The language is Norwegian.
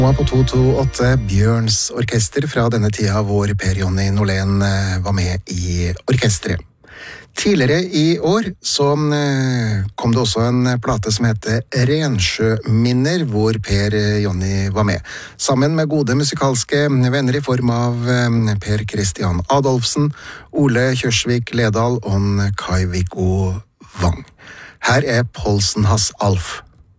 På 228 Bjørns orkester fra denne tida hvor Per-Jonny Norlén var med i orkestret. Tidligere i år så kom det også en plate som heter Rensjøminner, hvor Per-Jonny var med. Sammen med gode musikalske venner i form av Per Christian Adolfsen, Ole Kjørsvik Ledal og Kai Viggo Wang. Her Polsen Hass Alf.